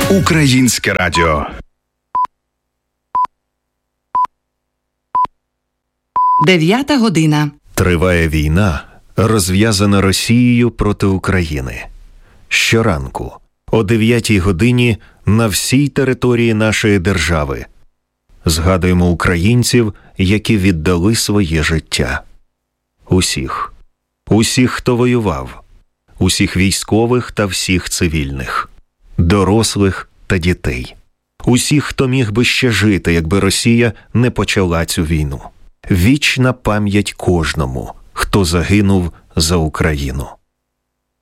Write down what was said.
Українське радіо. Дев'ята година. Триває війна, розв'язана Росією проти України. Щоранку, о 9-й годині, на всій території нашої держави згадуємо українців, які віддали своє життя. Усіх. Усіх, хто воював. Усіх військових та всіх цивільних. Дорослих та дітей. Усіх, хто міг би ще жити, якби Росія не почала цю війну. Вічна пам'ять кожному, хто загинув за Україну.